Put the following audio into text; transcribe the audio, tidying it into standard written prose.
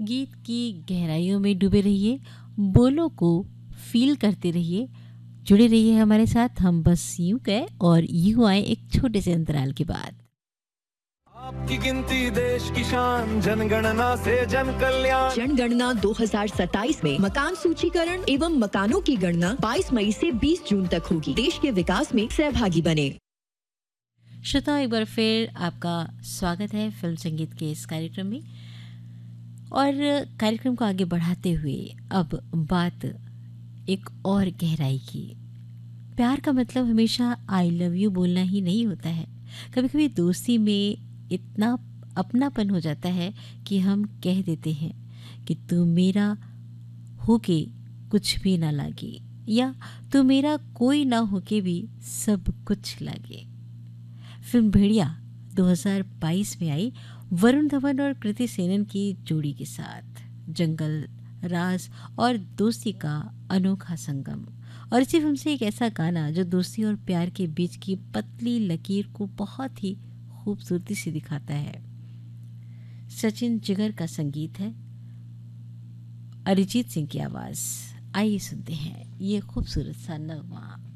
गीत की गहराइयों में डूबे रहिए, बोलों को फील करते रहिए, जुड़े रहिए हमारे साथ। हम बस यूं गए और यूं आए एक छोटे से अंतराल के बाद। आपकी गिनती देश की शान, जनगणना से जन कल्याण। जनगणना 2027 में मकान सूचीकरण एवं मकानों की गणना 22 मई से 20 जून तक होगी। देश के विकास में सहभागी बने। श्रोताओं, एक बार फिर आपका स्वागत है फिल्म संगीत के इस कार्यक्रम में। और कार्यक्रम को आगे बढ़ाते हुए अब बात एक और गहराई की। प्यार का मतलब हमेशा आई लव यू बोलना ही नहीं होता है। कभी कभी दोस्ती में इतना अपनापन हो जाता है कि हम कह देते हैं कि तू मेरा होके कुछ भी ना लागे, या तू मेरा कोई ना होके भी सब कुछ लागे। फिल्म भेड़िया 2022 में आई वरुण धवन और कृति सेनन की जोड़ी के साथ। जंगल, राज और दोस्ती का अनोखा संगम। और इसी फिल्म से एक ऐसा गाना जो दोस्ती और प्यार के बीच की पतली लकीर को बहुत ही खूबसूरती से दिखाता है। सचिन जिगर का संगीत है, अरिजीत सिंह की आवाज़। आइए सुनते हैं ये खूबसूरत सा नगमा।